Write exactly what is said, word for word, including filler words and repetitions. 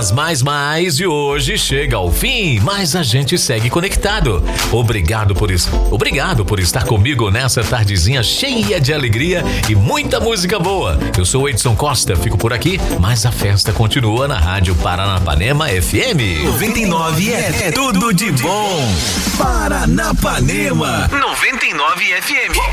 Mais, mais, mais e hoje chega ao fim, mas a gente segue conectado. Obrigado por isso. Obrigado por estar comigo nessa tardezinha cheia de alegria e muita música boa. Eu sou o Edson Costa, fico por aqui, mas a festa continua na Rádio Paranapanema F M. noventa e nove é, é tudo de bom. Paranapanema noventa e nove F M.